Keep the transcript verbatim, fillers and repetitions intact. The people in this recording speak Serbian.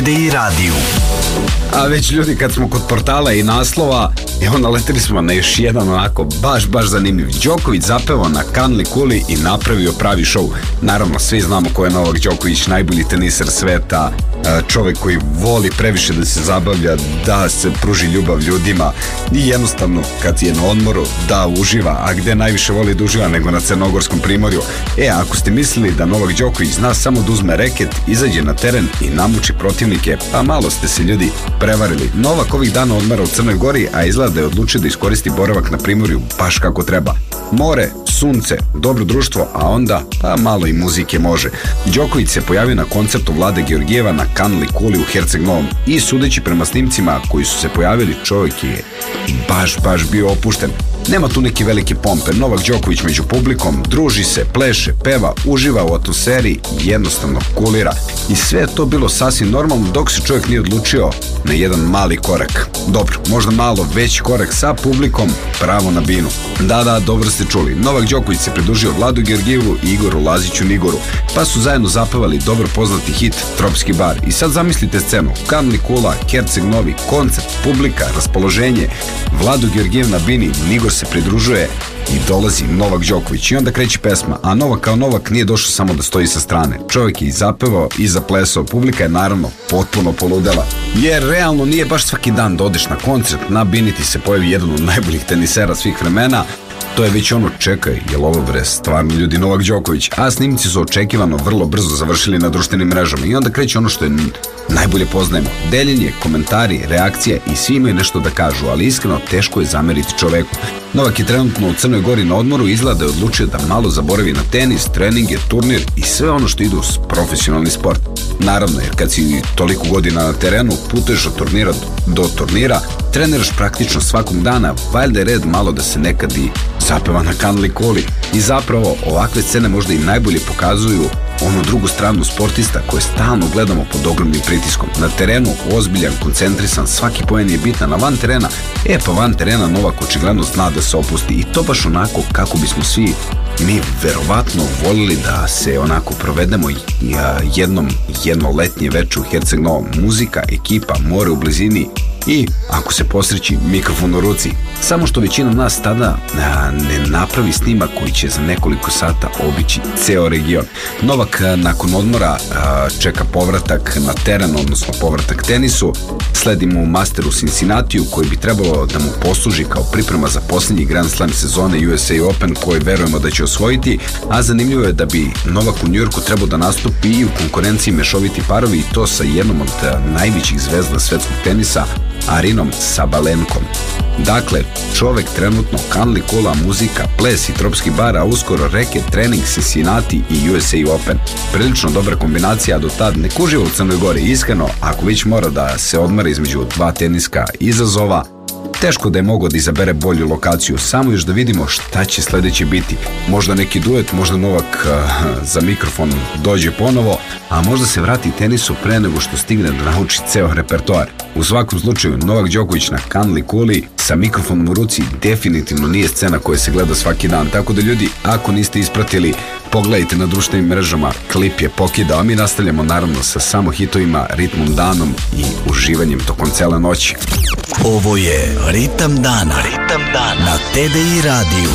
D I radiju. A već ljudi, kad smo kod portala i naslova, evo naletili smo na još jedan onako baš, baš zanimljiv. Đoković zapevao na Kanli Kuli i napravio pravi šou. Naravno, svi znamo ko je Novak Đoković, najbolji teniser sveta, čovek koji voli previše da se zabavlja, da se pruži ljubav ljudima i jednostavno kad je na odmoru da uživa. A gde najviše voli da uživa nego na Crnogorskom primorju? E, ako ste mislili da Novak Đoković zna samo da uzme reket, izađe na teren i namuči protivnike, pa malo ste se ljudi prevarili. Novak ovih dana odmara u Crnoj Gori, a izgleda da je odlučio da iskoristi boravak na primorju baš kako treba. More, sunce, dobro društvo, a onda pa malo i muzike može. Đoković se pojavio na koncertu Vlade Georgijeva na Kanli Kuli u Herceg Novom i sudeći prema snimcima koji su se pojavili, čovjek je baš, baš bio opušten. Nema tu neke velike pompe. Novak Đoković među publikom druži se, pleše, peva, uživa u atmosferi, jednostavno kulira. I sve je to bilo sasvim normalno dok se čovjek nije odlučio na jedan mali korak. Dobro, možda malo veći korak sa publikom, pravo na binu. Da, da, dobro ste čuli. Novak Đoković se pridružio Vladu Georgijevu i Igoru Laziću Nigoru, pa su zajedno zapevali dobro poznati hit Tropski bar. I sad zamislite scenu, Kanli Kula, Herceg Novi, koncert, publika, raspoloženje, Vladu Georgijev na bini, Nigor se pridružuje i dolazi Novak Đoković i onda kreće pesma, a Novak kao Novak nije došao samo da stoji sa strane. Čovjek je i zapevao i zaplesao, publika je naravno potpuno poludela, jer realno nije baš svaki dan da odeš na koncert, na bini ti se pojavi jedan od najboljih tenisera svih vremena. To je već ono, čekaj, jel ovo bre stvarno ljudi Novak Đoković? A snimci su očekivano vrlo brzo završili na društvenim mrežama i onda kreće ono što je najbolje poznajemo. Deljenje, komentari, reakcije i svi imaju nešto da kažu, ali iskreno teško je zameriti čoveku. Novak je trenutno u Crnoj Gori na odmoru i izgleda da je odlučio da malo zaboravi na tenis, treninge, turnir i sve ono što ide uz profesionalni sport. Naravno, jer kad si toliko godina na terenu, putuješ od turnira do turnira, treniraš praktično svakog dana, valjda je red malo da se nekad i zapeva na Kanli Kuli. I zapravo ovakve scene možda i najbolje pokazuju onu drugu stranu sportista koje stalno gledamo pod ogromnim pritiskom. Na terenu ozbiljan, koncentrisan, svaki poen je bitan, a van terena, e pa van terena Novak očigledno zna da se opusti i to baš onako kako bismo svi mi verovatno voljeli da se onako provedemo jednom jedno letnje veče u Herceg Novom. Muzika, ekipa, more u blizini i, ako se posreći, mikrofon u ruci. Samo što većina nas tada a, ne napravi snimak koji će za nekoliko sata obići ceo region. Novak a, nakon odmora a, čeka povratak na teren, odnosno povratak tenisu. Sledi mu master u Cincinnatiju koji bi trebalo da mu posluži kao priprema za posljednji Grand Slam sezone U S A Open koji verujemo da će osvojiti, a zanimljivo je da bi Novak u Njujorku trebao da nastupi i u konkurenciji mešoviti parovi i to sa jednom od a, najvećih zvezda svetskog tenisa, Arinom Sabalenkom. Dakle, čovek trenutno Kanli Kula, muzika, ples i Tropski bar, a uskoro reket, trening, Cincinnati i U S A Open. Prilično dobra kombinacija, a do tad nek uživa u Crnoj Gori. Iskreno, ako već mora da se odmara između dva teniska izazova, teško da je mogao da izabere bolju lokaciju, samo još da vidimo šta će sledeće biti. Možda neki duet, možda Novak uh, za mikrofon dođe ponovo, a možda se vrati tenisu pre nego što stigne da nauči ceo repertoar. U svakom slučaju, Novak Đoković na Kanli Kuli sa mikrofonom u ruci definitivno nije scena koja se gleda svaki dan, tako da ljudi, ako niste ispratili, pogledajte na društvenim mrežama, klip je pokidao, a mi nastavljamo naravno sa samo hitovima, ritmom danom i uživanjem tokom cele noći. Ovo je Ritam dana, Ritam dana na T D I radiju.